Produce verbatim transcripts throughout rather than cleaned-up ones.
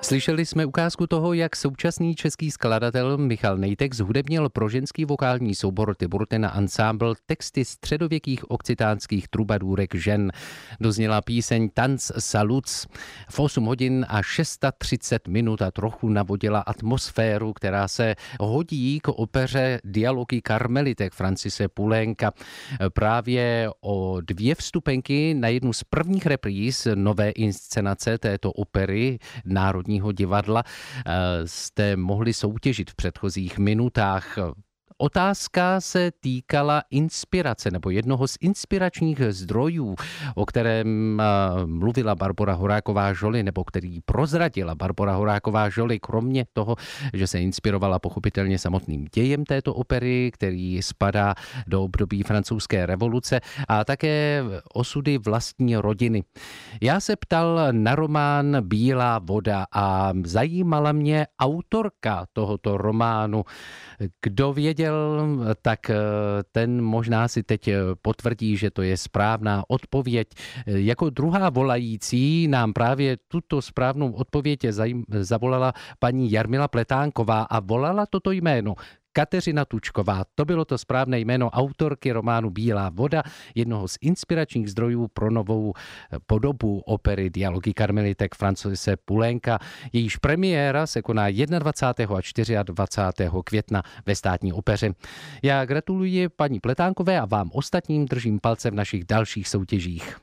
Slyšeli jsme ukázku toho, jak současný český skladatel Michal Nejtek zhudebnil pro ženský vokální soubor Tiburtina Ensemble texty středověkých okcitánských trubadůrek žen. Dozněla píseň Tanz Saluts. V osm hodin a třicet šest minut a trochu navodila atmosféru, která se hodí k opeře Dialogy karmelitek Francise Poulenca. Právě o dvě vstupenky na jednu z prvních repríz nové inscenace této opery Národní divadla jste mohli soutěžit v předchozích minutách. Otázka se týkala inspirace nebo jednoho z inspiračních zdrojů, o kterém mluvila Barbora Horáková-Žoli nebo který prozradila Barbora Horáková-Žoli, kromě toho, že se inspirovala pochopitelně samotným dějem této opery, který spadá do období francouzské revoluce a také osudy vlastní rodiny. Já se ptal na román Bílá voda a zajímala mě autorka tohoto románu. Kdo věděl, tak ten možná si teď potvrdí, že to je správná odpověď. Jako druhá volající nám právě tuto správnou odpověď zavolala paní Jarmila Pletánková a volala toto jméno. Kateřina Tučková, to bylo to správné jméno autorky románu Bílá voda, jednoho z inspiračních zdrojů pro novou podobu opery Dialogy karmelitek Francise Poulenca. Jejíž premiéra se koná dvacátého prvního a dvacátého čtvrtého května ve Státní opeře. Já gratuluji paní Pletánkové a vám ostatním držím palce v našich dalších soutěžích.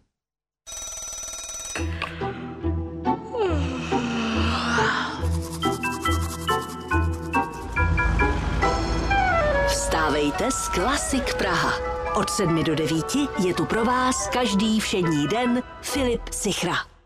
Vstávejte s Klasik Praha. Od sedmi do devíti je tu pro vás každý všední den Filip Sichra.